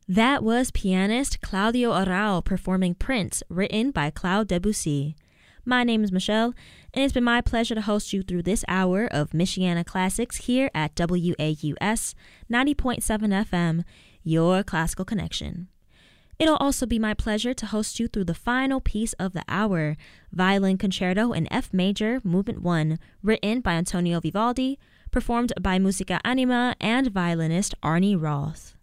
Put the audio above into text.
That was pianist Claudio Arrau performing Prince, written by Claude Debussy. My name is Michelle, and it's been my pleasure to host you through this hour of Michiana Classics here at WAUS 90.7 FM, your classical connection. It'll also be my pleasure to host you through the final piece of the hour, Violin Concerto in F Major, Movement 1, written by Antonio Vivaldi, performed by Musica Anima and violinist Arnie Roth.